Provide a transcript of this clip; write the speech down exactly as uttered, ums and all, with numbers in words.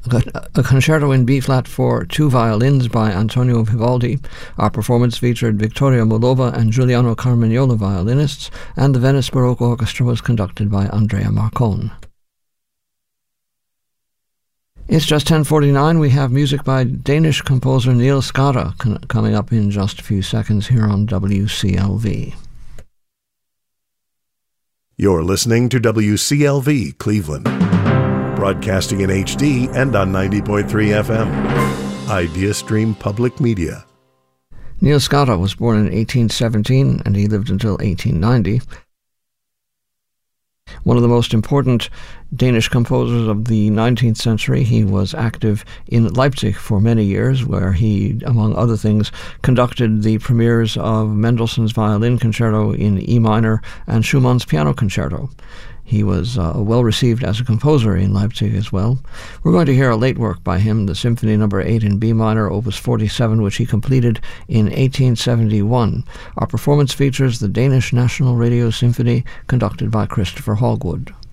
a concerto in B-flat for two violins by Antonio Vivaldi. Our performance featured Victoria Molova and Giuliano Carmagnola violinists, and the Venice Baroque Orchestra was conducted by Andrea Marcon. It's just ten forty-nine. We have music by Danish composer Niels Skara con- coming up in just a few seconds here on W C L V. You're listening to W C L V Cleveland, broadcasting in H D and on ninety point three F M. IdeaStream Public Media. Niels Skara was born in eighteen seventeen and he lived until eighteen ninety. One of the most important Danish composers of the nineteenth century. He was active in Leipzig for many years, where he, among other things, conducted the premieres of Mendelssohn's Violin Concerto in E minor and Schumann's Piano Concerto. He was uh, well received as a composer in Leipzig as well. We're going to hear a late work by him, the Symphony Number eight in B minor, Opus forty-seven, which he completed in eighteen seventy-one. Our performance features the Danish National Radio Symphony, conducted by Christopher Hogwood.